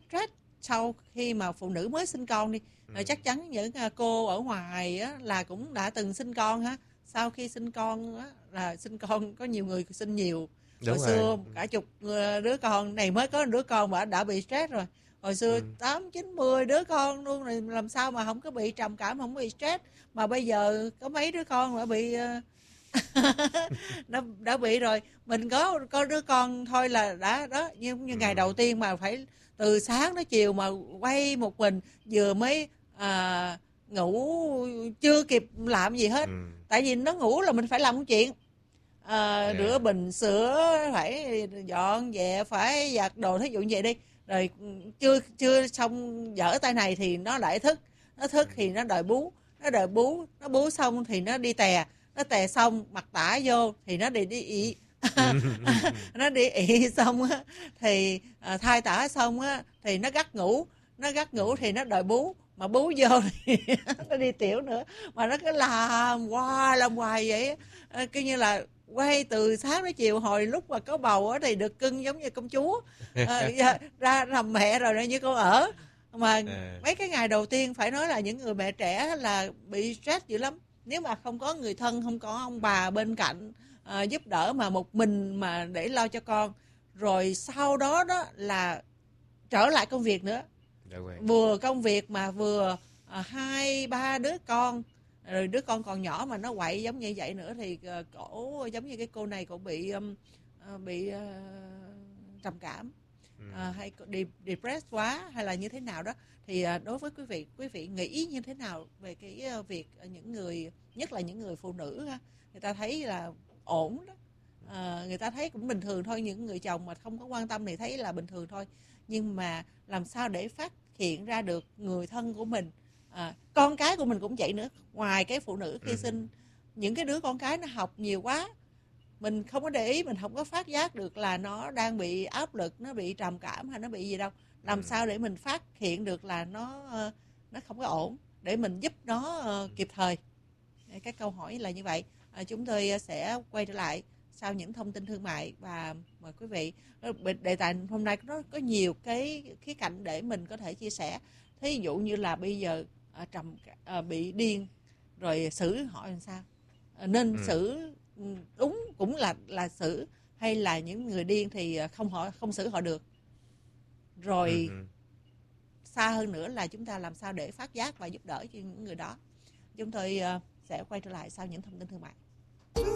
stress sau khi mà phụ nữ mới sinh con đi. Chắc chắn những cô ở ngoài á, là cũng đã từng sinh con ha. Sau khi sinh con á, là sinh con có nhiều người sinh nhiều. Hồi Đúng rồi. xưa cả chục đứa con này mới có đứa con mà đã bị stress rồi. Hồi xưa 8, 9, 10 đứa con luôn rồi, làm sao mà không có bị trầm cảm, không bị stress. Mà bây giờ có mấy đứa con đã bị nó đã bị rồi. Mình có đứa con thôi là đã đó, như ngày đầu tiên mà phải từ sáng tới chiều mà quay một mình, vừa mới ngủ chưa kịp làm gì hết. Tại vì nó ngủ là mình phải làm một chuyện, rửa bình sữa, phải dọn dẹp, phải giặt đồ, thí dụ như vậy đi. Rồi chưa xong dở tay này thì nó lại thức. Nó thức thì nó đòi bú. Nó bú xong thì nó đi tè. Nó tè xong mặc tả vô thì nó đi ị. Nó đi ị xong á thì thay tả xong á thì nó gắt ngủ. Nó gắt ngủ thì nó đòi bú, mà bú vô thì nó đi tiểu nữa. Mà nó cứ làm hoài vậy á. Cứ như là quay từ sáng đến chiều, hồi lúc mà có bầu á thì được cưng giống như công chúa, ra làm mẹ rồi như con ở. Mà mấy cái ngày đầu tiên phải nói là những người mẹ trẻ là bị stress dữ lắm. Nếu mà không có người thân, không có ông bà bên cạnh giúp đỡ, mà một mình mà để lo cho con. Rồi sau đó đó là trở lại công việc nữa. Vừa công việc mà vừa 2, 3 đứa con, rồi đứa con còn nhỏ mà nó quậy giống như vậy nữa thì cổ giống như cái cô này cổ bị trầm cảm, hay depressed quá, hay là như thế nào đó. Thì đối với quý vị nghĩ như thế nào về cái việc những người, nhất là những người phụ nữ ha, người ta thấy là ổn đó, người ta thấy cũng bình thường thôi. Những người chồng mà không có quan tâm thì thấy là bình thường thôi. Nhưng mà làm sao để phát hiện ra được người thân của mình, con cái của mình cũng vậy nữa. Ngoài cái phụ nữ khi sinh, những cái đứa con cái nó học nhiều quá, mình không có để ý, mình không có phát giác được là nó đang bị áp lực, nó bị trầm cảm hay nó bị gì đâu. Làm sao để mình phát hiện được là nó không có ổn, để mình giúp nó kịp thời. Cái câu hỏi là như vậy. Chúng tôi sẽ quay trở lại sau những thông tin thương mại, và mời quý vị. Đề tài hôm nay nó có nhiều cái khía cạnh để mình có thể chia sẻ. Thí dụ như là bây giờ bị điên rồi xử họ làm sao, nên xử đúng cũng là xử, hay là những người điên thì không xử họ được. Rồi xa hơn nữa là chúng ta làm sao để phát giác và giúp đỡ cho những người đó. Chúng tôi sẽ quay trở lại sau những thông tin thương mại.